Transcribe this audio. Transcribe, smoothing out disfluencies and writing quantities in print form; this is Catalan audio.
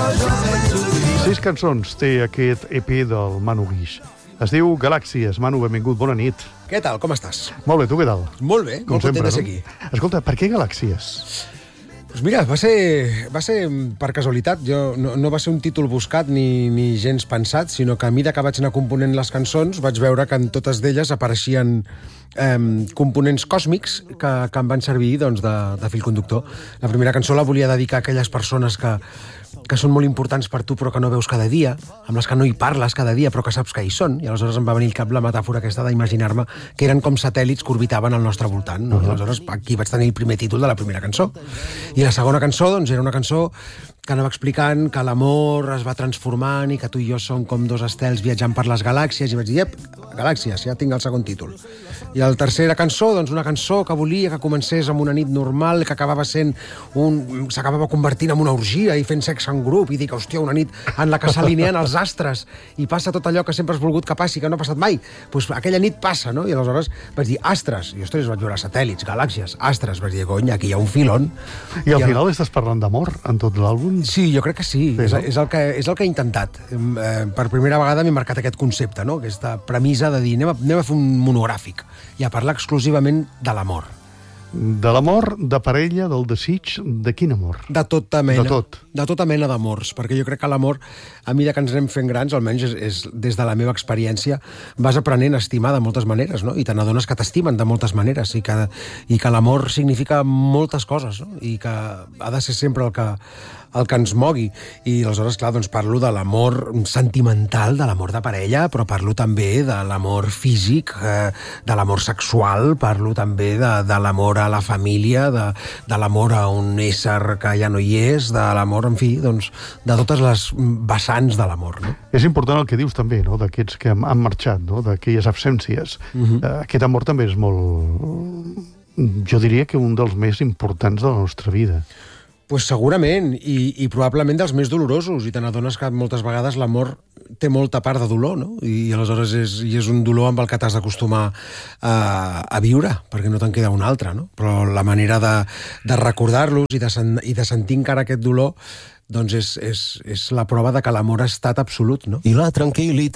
6 cançons té aquest EP del Manu Guix. Es diu Galàxies. Manu, benvingut, bona nit. Què tal, com estàs? Molt bé, tu què tal? Molt bé, molt content de ser aquí. Escolta, per què Galàxies? Doncs mira, va ser per casualitat. No va ser un títol buscat ni gens pensat, sinó que a mesura que vaig anar component les cançons vaig veure que en totes d'elles apareixien components còsmics que em van servir doncs, de fil conductor. La primera cançó la volia dedicar a aquelles persones que són molt importants per tu però que no veus cada dia, amb les que no hi parles cada dia però que saps que hi són, i aleshores em va venir al cap la metàfora aquesta d'imaginar-me que eren com satèl·lits que orbitaven al nostre voltant, no? I aleshores aquí vaig tenir el primer títol de la primera cançó. I la segona cançó, doncs, era una cançó que anava explicant que l'amor es va transformant i que tu i jo som com dos estels viatjant per les galàxies, i vaig dir, Galàxies, ja tinc el segon títol. I la tercera cançó, doncs una cançó que volia que comencés amb una nit normal, que s'acabava convertint en una orgia i fent sexe en grup, i dic, hòstia, una nit en la que s'alineen els astres i passa tot allò que sempre has volgut que passi, que no ha passat mai. Doncs aquella nit passa, no? I aleshores vaig dir, astres, i ostres, vaig veure satèl·lits, galàxies, astres, vaig dir, cony, aquí hi ha un filon. I al final estàs parlant d'amor en tot l'àlbum? Sí, jo crec que sí. És el que he intentat. Per primera vegada m'he marcat aquest concepte, no? Aquesta premissa de dir, anem a fer un monogràfic i a parlar exclusivament de l'amor. De l'amor, de parella, del desig, de quin amor? De tota mena. De tot. De tota mena d'amors, perquè jo crec que l'amor, a mesura que ens anem fent grans, almenys és des de la meva experiència, vas aprenent a estimar de moltes maneres, no? I te n'adones que t'estimen de moltes maneres, i que l'amor significa moltes coses, no? I que ha de ser sempre el que ens mogui. I aleshores, clar, doncs parlo de l'amor sentimental, de l'amor de parella, però parlo també de l'amor físic, de l'amor sexual, parlo també de l'amor a la família, de l'amor a un ésser que ja no hi és, de l'amor, en fi, doncs, de totes les vessants de l'amor, no? És important el que dius també, no?, d'aquests que han marxat, no?, d'aquelles absències. Aquest amor també és molt... Jo diria que un dels més importants de la nostra vida. Pues segurament, i probablement dels més dolorosos, i te n'adones que moltes vegades l'amor té molta part de dolor, no? I aleshores és un dolor amb el que t'has d'acostumar a viure, perquè no te'n queda un altre, no? Però la manera de recordar-los i de sentir encara aquest dolor, doncs és la prova de que l'amor ha estat absolut, no? I la tranquil·litat